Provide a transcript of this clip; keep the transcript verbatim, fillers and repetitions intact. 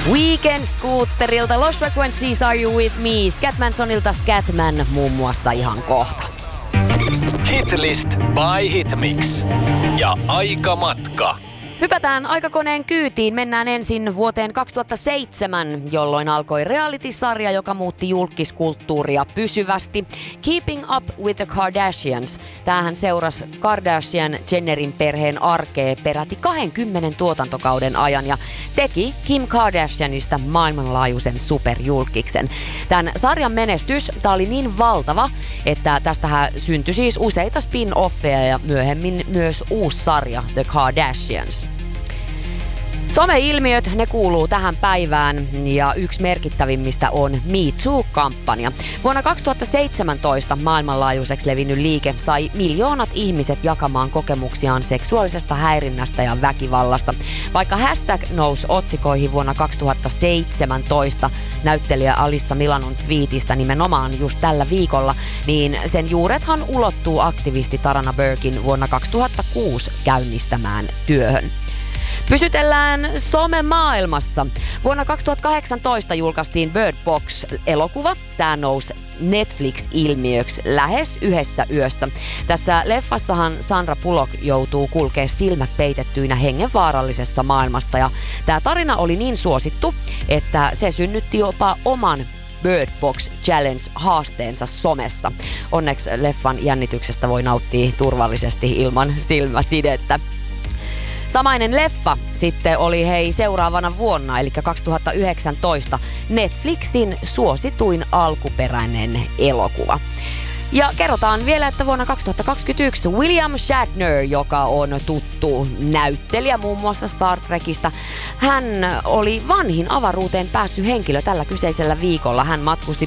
Weekend Scooterilta Lost Frequencies Are You With Me? Scatmansonilta Scatman muun muassa ihan kohta. Hitlist by Hitmix. Ja Aikamatka. Hypätään aikakoneen kyytiin. Mennään ensin vuoteen kaksituhattaseitsemän, jolloin alkoi reality-sarja, joka muutti julkiskulttuuria pysyvästi. Keeping Up with the Kardashians. Tämähän seurasi Kardashian-Jennerin perheen arkea peräti kaksikymmentä tuotantokauden ajan ja teki Kim Kardashianista maailmanlaajuisen superjulkiksen. Tämän sarjan menestys tää oli niin valtava, että tästähän syntyi siis useita spin-offeja ja myöhemmin myös uusi sarja The Kardashians. Some-ilmiöt, ne kuuluu tähän päivään ja yksi merkittävimmistä on Me Too-kampanja. Vuonna kaksituhattaseitsemäntoista maailmanlaajuiseksi levinnyt liike sai miljoonat ihmiset jakamaan kokemuksiaan seksuaalisesta häirinnästä ja väkivallasta. Vaikka hashtag nousi otsikoihin vuonna kaksituhattaseitsemäntoista näyttelijä Alyssa Milanon twiitistä nimenomaan just tällä viikolla, niin sen juurethan ulottuu aktivisti Tarana Burkin vuonna kaksituhattakuusi käynnistämään työhön. Pysytellään somemaailmassa. Vuonna kaksituhattakahdeksantoista julkaistiin Bird Box-elokuva. Tämä nousi Netflix-ilmiöksi lähes yhdessä yössä. Tässä leffassahan Sandra Bullock joutuu kulkea silmät peitettyinä hengenvaarallisessa maailmassa. Ja tämä tarina oli niin suosittu, että se synnytti jopa oman Bird Box Challenge-haasteensa somessa. Onneksi leffan jännityksestä voi nauttia turvallisesti ilman silmäsidettä. Samainen leffa sitten oli hei seuraavana vuonna, eli kaksituhattayhdeksäntoista, Netflixin suosituin alkuperäinen elokuva. Ja kerrotaan vielä, että vuonna kaksituhattakaksikymmentäyksi William Shatner, joka on tuttu näyttelijä muun muassa Star Trekista, hän oli vanhin avaruuteen päässyt henkilö tällä kyseisellä viikolla. Hän matkusti